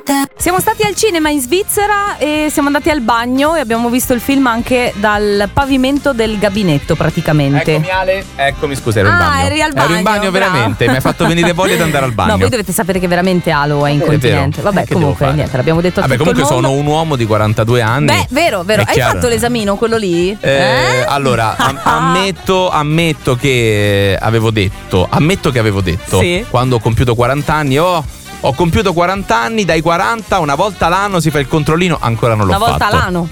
Siamo stati al cinema in Svizzera e siamo andati al bagno e abbiamo visto il film anche dal pavimento del gabinetto praticamente. Eccomi Ale, eccomi, scusa, ero in bagno. Eri al bagno. Ero in bagno, bravo. veramente, mi hai fatto venire voglia di andare al bagno. No, voi dovete sapere che veramente Alo è incontinente. Vabbè, Che comunque devo fare? niente, l'abbiamo detto a Vabbè, tutto il comunque mondo. sono un uomo di 42 anni. Beh, vero. È Hai chiaro. fatto l'esamino, quello lì? Allora, ammetto che avevo detto Sì. quando ho compiuto 40 anni, ho compiuto 40 anni, dai 40 una volta l'anno si fa il controllino, ancora non l'ho fatto. Una volta l'anno.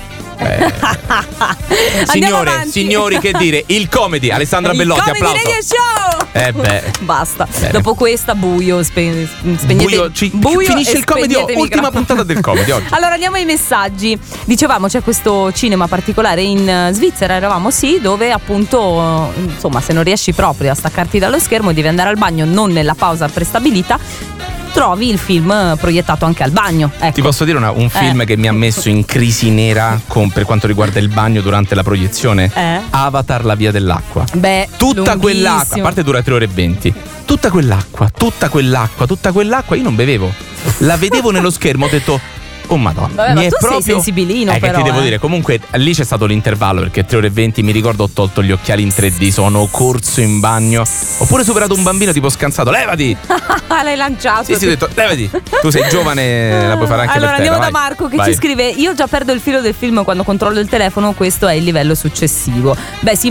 Andiamo avanti. Signori, che dire, il comedy, Alessandra Bellotti, Il Comedy applauso. Radio Show. Basta. Bene. Dopo questa buio, spegnete Buio, finisce e il comedy, spegnete i ultima microfoni. puntata del comedy oggi. Allora andiamo ai messaggi. Dicevamo c'è questo cinema particolare in Svizzera, eravamo dove appunto insomma se non riesci proprio a staccarti dallo schermo devi andare al bagno non nella pausa prestabilita, trovi il film proiettato anche al bagno. Ecco. Ti posso dire un film che mi ha messo in crisi nera per quanto riguarda il bagno durante la proiezione? Avatar, la via dell'acqua. Beh, tutta quell'acqua, a parte dura 3 ore e 20. Tutta quell'acqua, io non bevevo. La vedevo nello schermo, ho detto oh madonna. Vabbè, ma tu sei sensibilino, però. Che ti devo dire, comunque lì c'è stato l'intervallo perché 3 ore e 20, mi ricordo, ho tolto gli occhiali in 3D, sono corso in bagno. Ho pure superato un bambino tipo scansato, levati! L'hai lanciato. Sì, ho detto, levati! Tu sei giovane, la puoi fare anche allora, per terra. Allora andiamo da Marco che ci scrive: io già perdo il filo del film quando controllo il telefono, questo è il livello successivo. Beh sì,